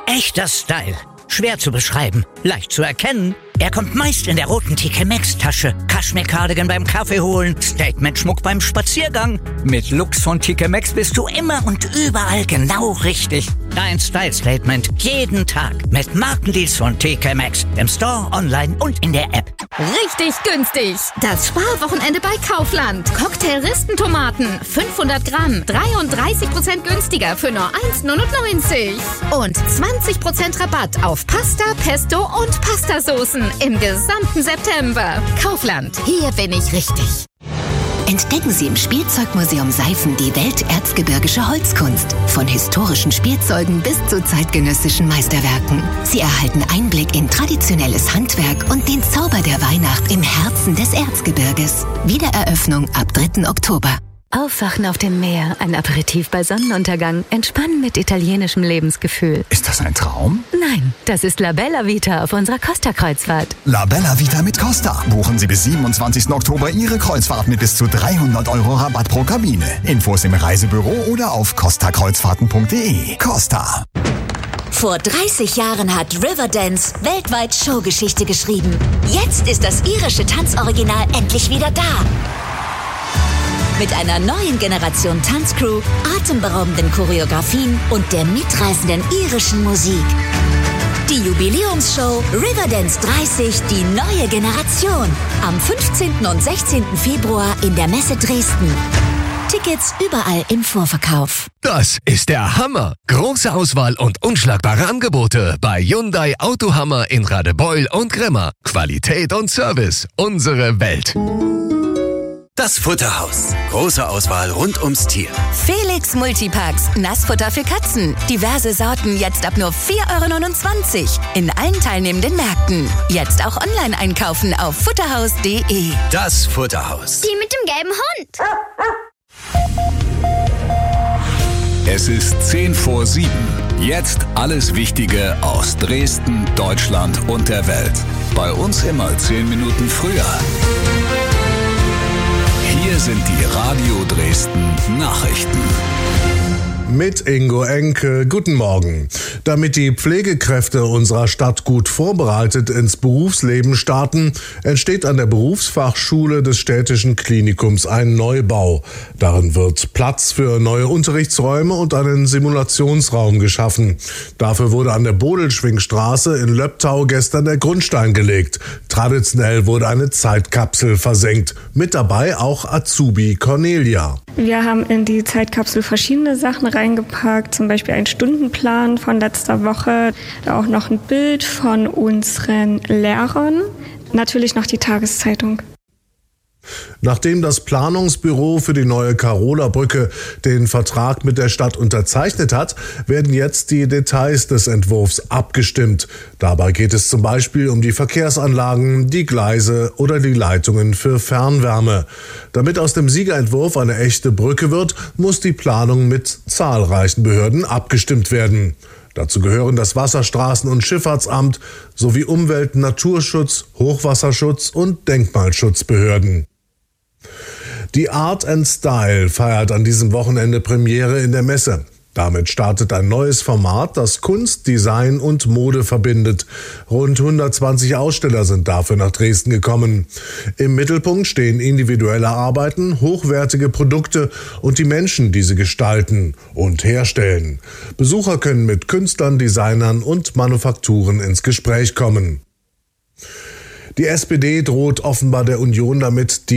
Echter Style. Schwer zu beschreiben, leicht zu erkennen. Er kommt meist in der roten TK Maxx-Tasche, Kaschmir-Cardigan beim Kaffee holen, Statement-Schmuck beim Spaziergang. Mit Looks von TK Maxx bist du immer und überall genau richtig. Dein Style-Statement jeden Tag mit Markendeals von TK Maxx im Store, online und in der App. Richtig günstig. Das Sparwochenende bei Kaufland. Cocktail-Ristentomaten, 500 Gramm, 33% günstiger für nur 1,99. Und 20% Rabatt auf Pasta, Pesto und Pastasoßen im gesamten September. Kaufland, hier bin ich richtig. Entdecken Sie im Spielzeugmuseum Seifen die welterzgebirgische Holzkunst. Von historischen Spielzeugen bis zu zeitgenössischen Meisterwerken. Sie erhalten Einblick in traditionelles Handwerk und den Zauber der Weihnacht im Herzen des Erzgebirges. Wiedereröffnung ab 3. Oktober. Aufwachen auf dem Meer, ein Aperitif bei Sonnenuntergang, entspannen mit italienischem Lebensgefühl. Ist das ein Traum? Nein, das ist La Bella Vita auf unserer Costa-Kreuzfahrt. La Bella Vita mit Costa. Buchen Sie bis 27. Oktober Ihre Kreuzfahrt mit bis zu 300 € Rabatt pro Kabine. Infos im Reisebüro oder auf costakreuzfahrten.de. Costa. Vor 30 Jahren hat Riverdance weltweit Showgeschichte geschrieben. Jetzt ist das irische Tanzoriginal endlich wieder da. Mit einer neuen Generation Tanzcrew, atemberaubenden Choreografien und der mitreißenden irischen Musik. Die Jubiläumsshow Riverdance 30, die neue Generation. Am 15. und 16. Februar in der Messe Dresden. Tickets überall im Vorverkauf. Das ist der Hammer. Große Auswahl und unschlagbare Angebote bei Hyundai Autohammer in Radebeul und Grimma. Qualität und Service, unsere Welt. Das Futterhaus. Große Auswahl rund ums Tier. Felix Multipacks. Nassfutter für Katzen. Diverse Sorten jetzt ab nur 4,29 € in allen teilnehmenden Märkten. Jetzt auch online einkaufen auf futterhaus.de. Das Futterhaus. Die mit dem gelben Hund. Es ist 6:50. Jetzt alles Wichtige aus Dresden, Deutschland und der Welt. Bei uns immer 10 Minuten früher. Hier sind die Radio Dresden Nachrichten. Mit Ingo Enke, guten Morgen. Damit die Pflegekräfte unserer Stadt gut vorbereitet ins Berufsleben starten, entsteht an der Berufsfachschule des städtischen Klinikums ein Neubau. Darin wird Platz für neue Unterrichtsräume und einen Simulationsraum geschaffen. Dafür wurde an der Bodelschwingstraße in Löbtau gestern der Grundstein gelegt. Traditionell wurde eine Zeitkapsel versenkt. Mit dabei auch Azubi Cornelia. Wir haben in die Zeitkapsel verschiedene Sachen reingepackt, zum Beispiel einen Stundenplan von letzter Woche, auch noch ein Bild von unseren Lehrern, natürlich noch die Tageszeitung. Nachdem das Planungsbüro für die neue Karola-Brücke den Vertrag mit der Stadt unterzeichnet hat, werden jetzt die Details des Entwurfs abgestimmt. Dabei geht es zum Beispiel um die Verkehrsanlagen, die Gleise oder die Leitungen für Fernwärme. Damit aus dem Siegerentwurf eine echte Brücke wird, muss die Planung mit zahlreichen Behörden abgestimmt werden. Dazu gehören das Wasserstraßen- und Schifffahrtsamt sowie Umwelt-, Naturschutz, Hochwasserschutz und Denkmalschutzbehörden. Die Art & Style feiert an diesem Wochenende Premiere in der Messe. Damit startet ein neues Format, das Kunst, Design und Mode verbindet. Rund 120 Aussteller sind dafür nach Dresden gekommen. Im Mittelpunkt stehen individuelle Arbeiten, hochwertige Produkte und die Menschen, die sie gestalten und herstellen. Besucher können mit Künstlern, Designern und Manufakturen ins Gespräch kommen. Die SPD droht offenbar der Union damit, die